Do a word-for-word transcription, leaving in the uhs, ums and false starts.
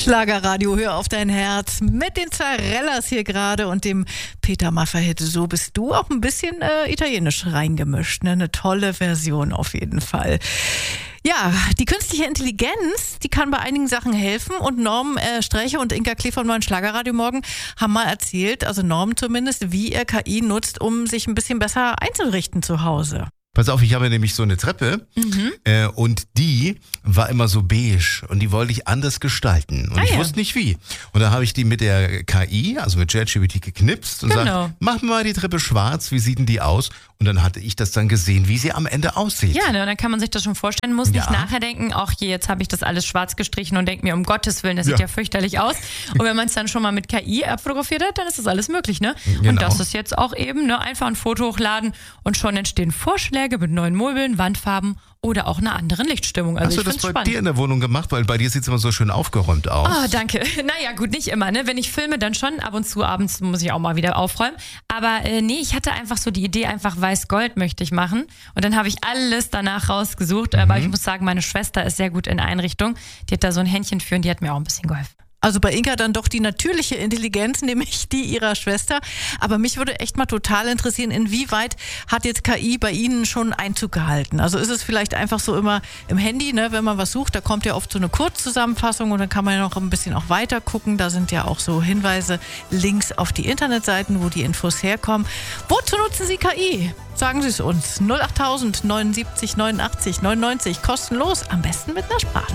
Schlagerradio, hör auf dein Herz mit den Zarellas hier gerade und dem Peter Maffay-Hit So bist du, auch ein bisschen äh, italienisch reingemischt, ne? Eine tolle Version auf jeden Fall. Ja, die künstliche Intelligenz, die kann bei einigen Sachen helfen und Norm äh, Sträche und Inka Klee von Neuen Schlagerradio Morgen haben mal erzählt, also Norm zumindest, wie er K I nutzt, um sich ein bisschen besser einzurichten zu Hause. Pass auf, ich habe nämlich so eine Treppe mhm. äh, und die war immer so beige und die wollte ich anders gestalten und ah, ich ja. wusste nicht wie. Und dann habe ich die mit der K I, also mit ChatGPT geknipst und genau. gesagt, mach mal die Treppe schwarz, wie sieht denn die aus? Und dann hatte ich das dann gesehen, wie sie am Ende aussieht. Ja, ne, und dann kann man sich das schon vorstellen, muss nicht ja. nachher denken, ach je, jetzt habe ich das alles schwarz gestrichen und denke mir, um Gottes Willen, das ja. sieht ja fürchterlich aus. Und wenn man es dann schon mal mit K I abfotografiert hat, dann ist das alles möglich, ne? Genau. Und das ist jetzt auch eben, ne, einfach ein Foto hochladen und schon entstehen Vorschläge mit neuen Möbeln, Wandfarben oder auch einer anderen Lichtstimmung. Also hast du das bei spannend. dir in der Wohnung gemacht? Weil bei dir sieht es immer so schön aufgeräumt aus. Oh, danke. Naja, gut, nicht immer. Ne? Wenn ich filme, dann schon. Ab und zu abends muss ich auch mal wieder aufräumen. Aber äh, nee, ich hatte einfach so die Idee, einfach weiß-gold möchte ich machen. Und dann habe ich alles danach rausgesucht. Mhm. Aber ich muss sagen, meine Schwester ist sehr gut in Einrichtung. Die hat da so ein Händchen für und die hat mir auch ein bisschen geholfen. Also bei Inka dann doch die natürliche Intelligenz, nämlich die ihrer Schwester. Aber mich würde echt mal total interessieren, inwieweit hat jetzt K I bei Ihnen schon Einzug gehalten? Also ist es vielleicht einfach so immer im Handy, ne, wenn man was sucht, da kommt ja oft so eine Kurzzusammenfassung und dann kann man ja noch ein bisschen auch weiter gucken. Da sind ja auch so Hinweise, Links auf die Internetseiten, wo die Infos herkommen. Wozu nutzen Sie K I? Sagen Sie es uns. null achttausend neunundsiebzig neunundachtzig neunundneunzig, kostenlos, am besten mit einer Sprache.